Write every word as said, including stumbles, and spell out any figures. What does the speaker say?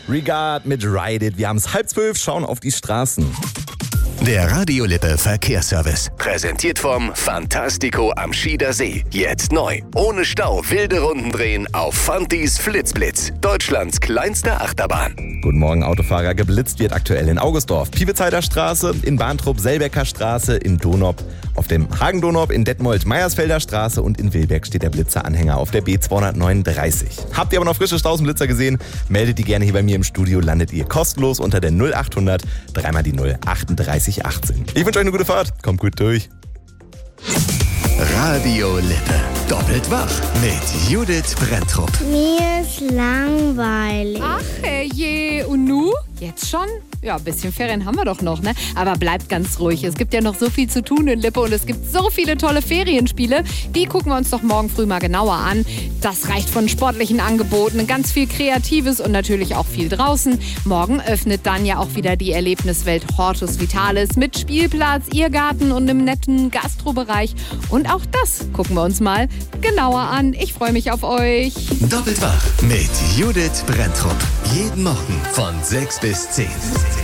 Regard mit Ride It. Wir haben es halb zwölf, schauen auf die Straßen. Der Radio Lippe Verkehrsservice. Präsentiert vom Fantastico am Schieder See. Jetzt neu. Ohne Stau wilde Runden drehen auf Fantis Flitzblitz. Deutschlands kleinste Achterbahn. Guten Morgen, Autofahrer. Geblitzt wird aktuell in Augustdorf, Piepezeiter Straße, in Bahntrupp, Selbecker Straße, in Donop, auf dem Hagen-Donop, in Detmold, Meiersfelder Straße und in Wilberg steht der Blitzeranhänger auf der B zweihundertneununddreißig. Habt ihr aber noch frische Straßenblitzer gesehen? Meldet die gerne hier bei mir im Studio. Landet ihr kostenlos unter der null achthundert, dreimal die null achtunddreißig achtzehn. Ich wünsche euch eine gute Fahrt. Kommt gut durch. Radio Lippe. Doppelt wach mit Judith Brenntrup. Mir ist langweilig. Ach herrje, und nu? Jetzt schon? Ja, ein bisschen Ferien haben wir doch noch, ne? Aber bleibt ganz ruhig. Es gibt ja noch so viel zu tun in Lippe und es gibt so viele tolle Ferienspiele. Die gucken wir uns doch morgen früh mal genauer an. Das reicht von sportlichen Angeboten, ganz viel Kreatives und natürlich auch viel draußen. Morgen öffnet dann ja auch wieder die Erlebniswelt Hortus Vitalis mit Spielplatz, Irrgarten und einem netten Gastrobereich. Und auch das gucken wir uns mal genauer an. Ich freue mich auf euch. Doppelt wach mit Judith Brenntrup. Jeden Morgen von sechs bis zehn.